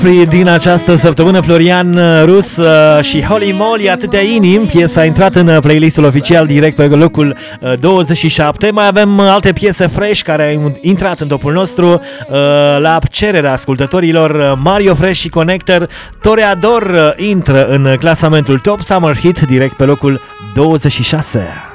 Din această săptămână, Florian Rus și Holy Moly, atâtea inimi. Piesa a intrat în playlistul oficial direct pe locul 27. Mai avem alte piese fresh care au intrat în topul nostru la cererea ascultătorilor. Mario Fresh și Connector, Toreador intră în clasamentul Top Summer Hit direct pe locul 26.